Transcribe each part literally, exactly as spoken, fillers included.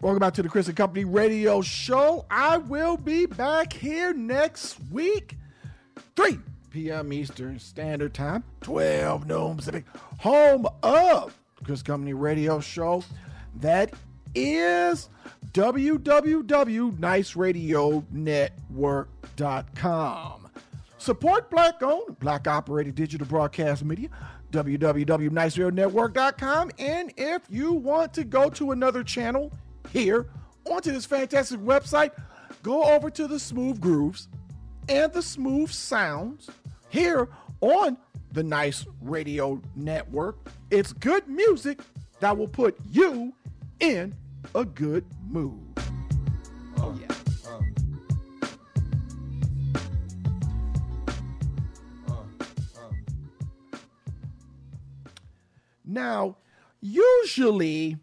Welcome back to the Chris and Company Radio Show. I will be back here next week, three p.m. Eastern Standard Time, twelve noon Pacific, home of the Chris Company Radio Show. That is w w w dot nice radio network dot com. Support Black-owned, Black-operated digital broadcast media, w w w dot nice radio network dot com. And if you want to go to another channel here onto this fantastic website, go over to the Smooth Grooves and the Smooth Sounds here on the Nice Radio Network. It's good music that will put you in a good mood. Oh, yeah. Now, usually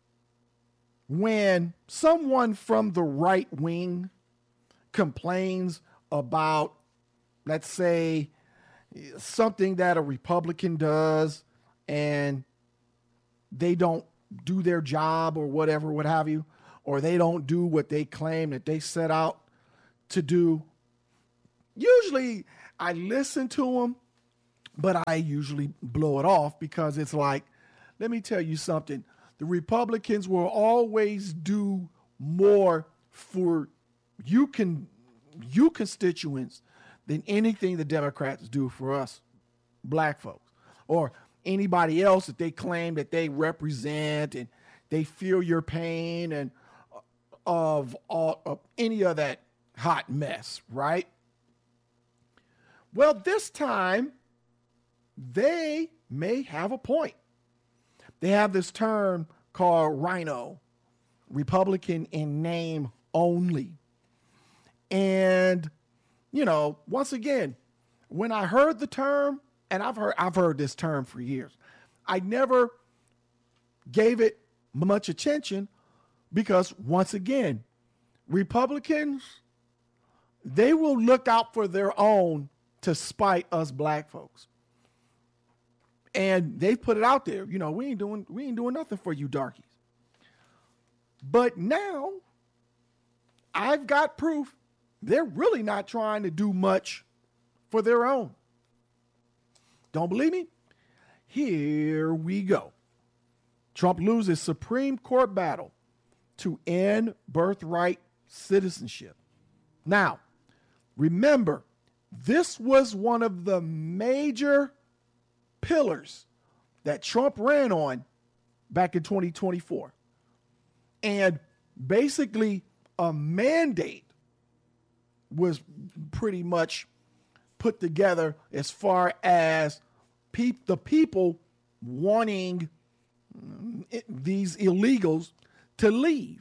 when someone from the right wing complains about, let's say, something that a Republican does and they don't do their job or whatever, what have you, or they don't do what they claim that they set out to do, usually I listen to them, but I usually blow it off because it's like, let me tell you something. The Republicans will always do more for you can you constituents than anything the Democrats do for us black folks or anybody else that they claim that they represent and they feel your pain and of, of, of any of that hot mess, right? Well, this time they may have a point. They have this term called rhino, Republican in name only. And, you know, once again, when I heard the term, and I've heard I've heard this term for years, I never gave it much attention because, once again, Republicans, they will look out for their own to spite us black folks. And they put it out there, you know, we ain't doing we ain't doing nothing for you darkies. But now I've got proof they're really not trying to do much for their own. Don't believe me? Here we go. Trump loses Supreme Court battle to end birthright citizenship. Now, remember, this was one of the major pillars that Trump ran on back in twenty twenty-four. And basically a mandate was pretty much put together as far as pe- the people wanting it, these illegals to leave.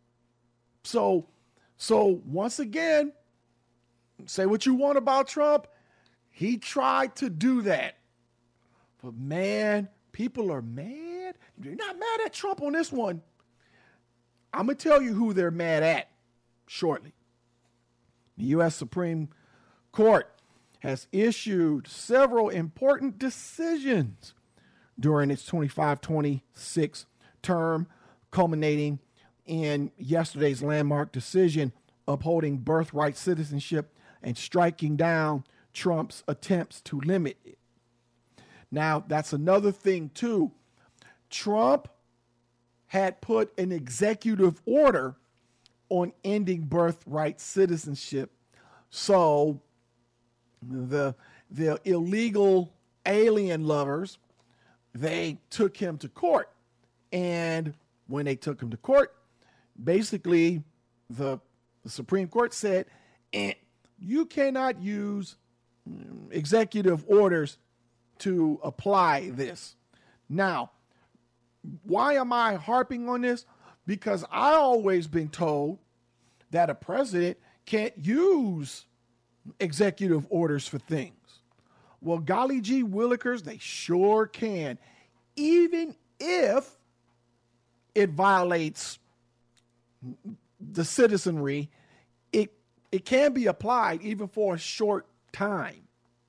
So, so once again, say what you want about Trump, he tried to do that. But man, people are mad. You're not mad at Trump on this one. I'm going to tell you who they're mad at shortly. The U S Supreme Court has issued several important decisions during its twenty-five twenty-six term, culminating in yesterday's landmark decision upholding birthright citizenship and striking down Trump's attempts to limit it. Now, that's another thing, too. Trump had put an executive order on ending birthright citizenship. So the, the illegal alien lovers, they took him to court. And when they took him to court, basically the, the Supreme Court said, eh, you cannot use executive orders to apply this. Now, why am I harping on this? Because I always been told that a president can't use executive orders for things. Well, golly gee willikers, they sure can. Even if it violates the citizenry, it it can be applied even for a short time.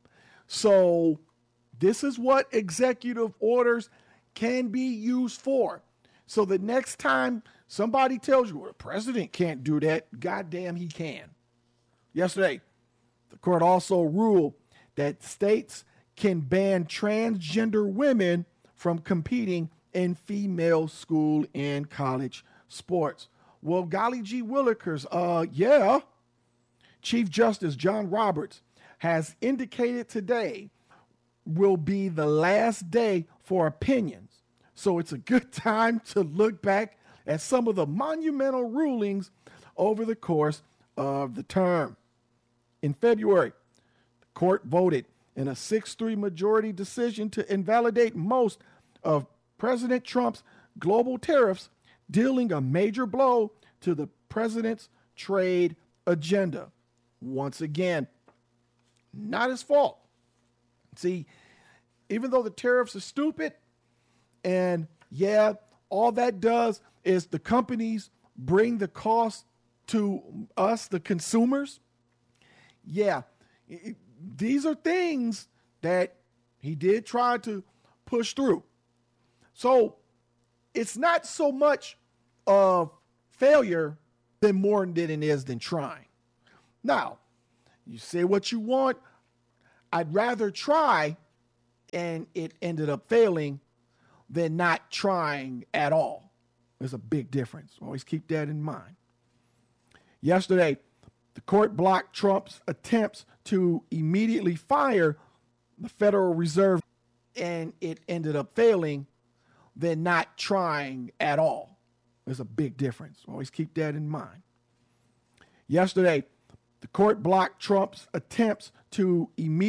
So this is what executive orders can be used for. So the next time Somebody tells you, well, the president can't do that. Goddamn, he can. Yesterday, the court also ruled that states can ban transgender women from competing in female school and college sports. Well, golly gee willikers, uh, yeah. Chief Justice John Roberts has indicated today will be the last day for opinions. So it's a good time to look back at some of the monumental rulings over the course of the term. In February, the court voted in a six three majority decision to invalidate most of President Trump's global tariffs, dealing a major blow to the president's trade agenda. Once again, not his fault. See, even though the tariffs are stupid, and yeah, all that does is the companies bring the cost to us, the consumers. Yeah, it, these are things that he did try to push through. So it's not so much of failure than more than it is than trying. Now, you say what you want. I'd rather try and it ended up failing than not trying at all. There's a big difference. Always keep that in mind. Yesterday, the court blocked Trump's attempts to immediately fire the Federal Reserve, and it ended up failing than not trying at all. There's a big difference. Always keep that in mind. Yesterday, the court blocked Trump's attempts to immediately